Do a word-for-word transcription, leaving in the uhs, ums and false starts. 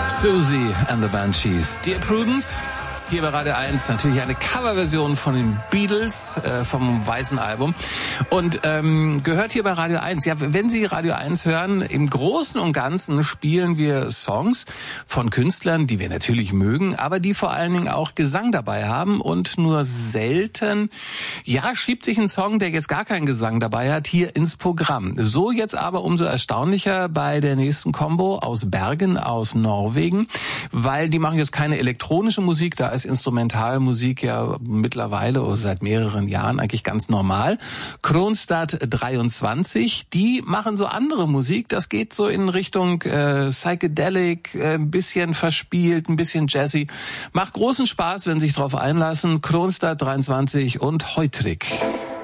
Susie and the Banshees. Dear Prudence, hier bei Radio eins natürlich eine Coverversion von den Beatles äh, vom weißen Album und ähm, gehört hier bei Radio eins. Ja, wenn Sie Radio eins hören, im Großen und Ganzen spielen wir Songs von Künstlern, die wir natürlich mögen, aber die vor allen Dingen auch Gesang dabei haben und nur selten, ja, schiebt sich ein Song, der jetzt gar keinen Gesang dabei hat, hier ins Programm. So jetzt aber umso erstaunlicher bei der nächsten Combo aus Bergen, aus Norwegen, weil die machen jetzt keine elektronische Musik, da ist Instrumentalmusik ja mittlerweile oder seit mehreren Jahren eigentlich ganz normal. Kronstadt dreiundzwanzig, die machen so andere Musik, das geht so in Richtung äh, Psychedelic, äh, ein bisschen verspielt, ein bisschen Jazzy. Macht großen Spaß, wenn Sie sich drauf einlassen. Kronstadt dreiundzwanzig und Heutrig.